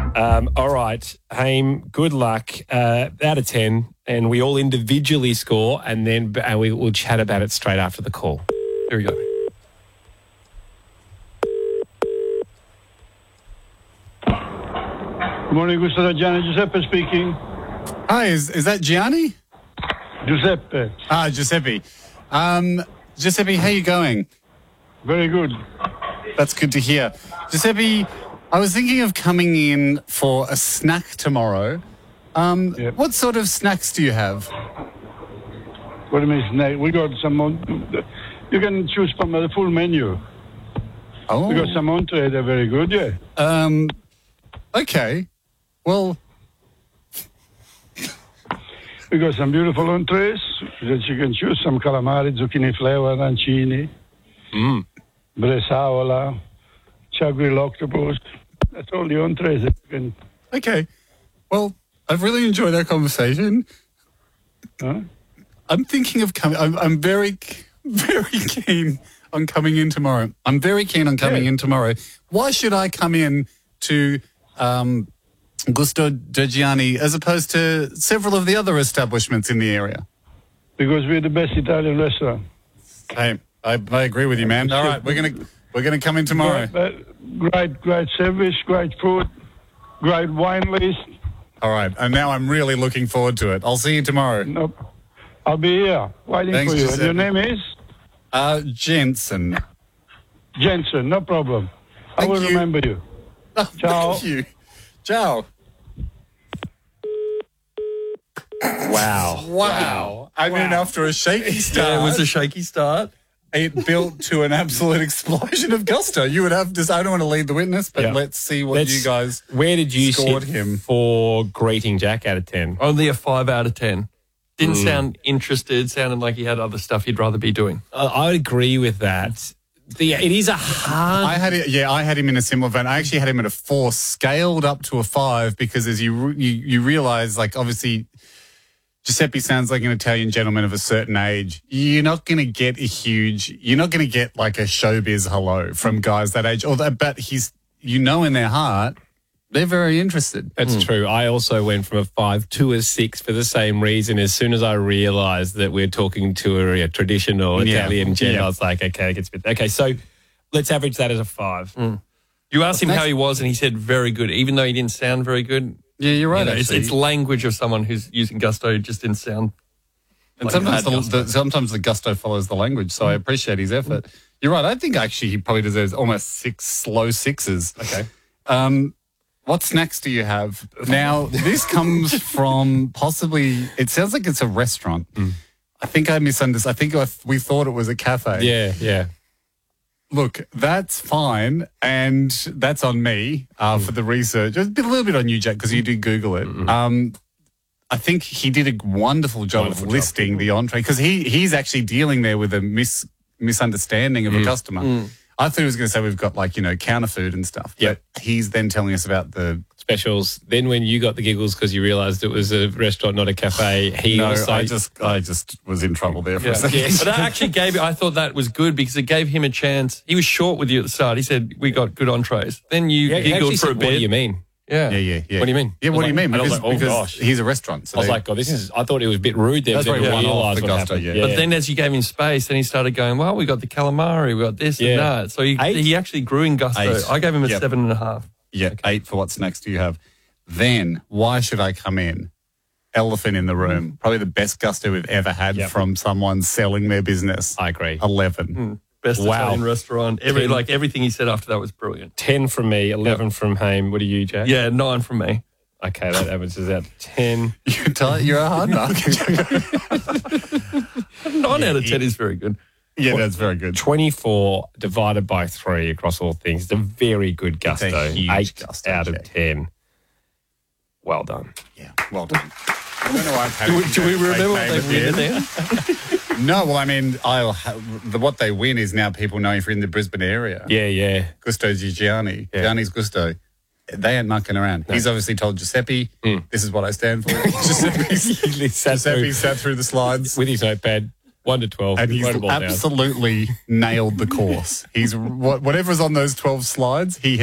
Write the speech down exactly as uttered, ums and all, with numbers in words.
Um, all right, Haim, good luck. Uh, out of ten, and we all individually score, and then uh, we will chat about it straight after the call. Here we go. Good morning, Gusto Reggiani. Giuseppe speaking. Hi, is, is that Gianni? Giuseppe. Ah, Giuseppe. Um, Giuseppe, how you going? Very good. That's good to hear. Giuseppe, I was thinking of coming in for a snack tomorrow. Um, Yep. What sort of snacks do you have? What do you mean snack? We got some... On, you can choose from the full menu. Oh, We got some entree. They're very good, yeah. um, okay. Well, We got some beautiful entrees that you can choose. Some calamari, zucchini flavor, arancini, Mm. bresaola, char-grilled octopus. That's all the entrees that you can... okay. Well, I've really enjoyed our conversation. Huh? I'm thinking of coming. I'm, I'm very, very keen on coming in tomorrow. I'm very keen on coming Yeah. in tomorrow. Why should I come in to um, Gusto di Gianni as opposed to several of the other establishments in the area? Because we're the best Italian restaurant. Hey, I, I agree with you, man. All right, we're gonna we're gonna come in tomorrow. But great, great service, great food, great wine list. All right, and now I'm really looking forward to it. I'll see you tomorrow. No, I'll be here waiting Thanks, for you. And Giuseppe. your name is? Uh, Jensen. Jensen, no problem. I Thank will you. remember you. Oh, Ciao. Thank you. Ciao. Wow. Wow. I mean, after a shaky start, Yeah, it was a shaky start. it built to an absolute explosion of gusto. You would have to, I don't want to lead the witness, but Yeah. let's see what Let's- you guys... Where did you scored sit him. for greeting Jack out of ten? Only a five out of ten. Didn't sound interested. Sounded like he had other stuff he'd rather be doing. I I would agree with that. The, it is a hard... I had it, yeah, I had him in a similar vein. I actually had him at a four, scaled up to a five, because as you re- you, you realize, like, obviously, Giuseppe sounds like an Italian gentleman of a certain age. You're not going to get a huge, you're not going to get like a showbiz hello from guys that age. Although, but he's, you know, in their heart, they're very interested. That's true. I also went from a five to a six for the same reason. As soon as I realised that we're talking to a, a traditional Yeah. Italian gent, Yeah. I was like, okay, it gets a bit... Okay, so let's average that as a five. You asked him Well, how he was, and he said very good, even though he didn't sound very good. Yeah, you're right. You know, it's, actually. it's language of someone who's using gusto just didn't sound. And like sometimes bad the, gusto. the, sometimes the gusto follows the language, so I appreciate his effort. You're right. I think actually he probably deserves almost six low sixes. Okay. Um, what snacks do you have? Now, this comes from possibly, it sounds like it's a restaurant. I think I misunderstood. I think I, we thought it was a cafe. Yeah, yeah. Look, that's fine, and that's on me uh, for the research. It's a, bit, a little bit on you, Jack, because you did Google it. Um, I think he did a wonderful job Wonderful of job. listing the entree, because he, he's actually dealing there with a mis, misunderstanding of a customer. I thought he was going to say we've got, like, you know, counter food and stuff. Yep. But he's then telling us about the... Specials. Then when you got the giggles because you realised it was a restaurant, not a cafe, he No, also... I just I just was in trouble there for Yeah. a second. But that actually gave. I thought that was good because it gave him a chance. He was short with you at the start. He said we got good entrees. Then you Yeah, he giggled actually for a said, bit. what do you mean? Yeah. Yeah, yeah, yeah. What do you mean? Yeah, I was what do you like- mean? and I was Because, like, oh, because gosh. he's a restaurant. So I was they- like, God, this is... I thought it was a bit rude there. That's but very then one-off, realised the what gusto, happened. yeah. But then as you gave him space, then he started going, well, we got the calamari, we got this Yeah. and that. So he, Eight? he actually grew in gusto. Eight. I gave him a Yep. seven and a half. Yeah, eight for what snacks do you have? Then, why should I come in? Elephant in the room. Probably the best gusto we've ever had Yep. from someone selling their business. I agree. eleven. Best Wow. Italian restaurant. Every, Ten. like everything he said after that was brilliant. ten from me, eleven from Haim. What are you, Jack? Yeah, nine from me. Okay, that averages out to ten. You tell it, you're a hard knock. Nine out of ten is very good. Yeah, that's very good. twenty-four divided by three across all things. It's a very good It's a gusto. huge Eight gusto, out of Jack. ten. Well done. Yeah, well done. I don't know why I've had Do we, a do we fake remember what name they at the win end. at the end? No, well, I mean, I'll have, the, what they win is now people know if you're in the Brisbane area. Yeah, yeah. Gusto Di Gianni. Yeah. Gianni's Gusto. They ain't mucking around. He's obviously told Giuseppe, this is what I stand for. Giuseppe's, He sat Giuseppe through sat through the slides. with his notepad, one to twelve. And he's wrote them all down. absolutely nailed the course. He's what, whatever's on those twelve slides, he